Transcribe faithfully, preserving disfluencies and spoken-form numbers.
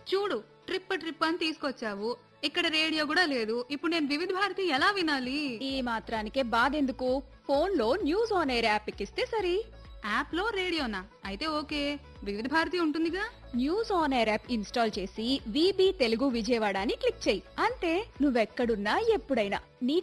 చూడు, trip trip అని తీసుకొచ్చావు, ఇక్కడ రేడియో కూడా లేదు. ఇప్పుడు నేను వివిధ భారతి ఎలా వినాలి? ఈ మాత్రానికే బాధెందుకు, ఫోన్ లో న్యూస్ ఆన్ ఎయిర్ యాప్ ఎక్కిస్తే సరి. యాప్ లో రేడియోనా? అయితే ఓకే, వివిధ భారతి ఉంటుందిగా. News on air app install చేసి విబి తెలుగు విజయవాడ అని క్లిక్ చేయి. అంతే, నువ్వెక్కడున్నా ఎప్పుడైనా నీ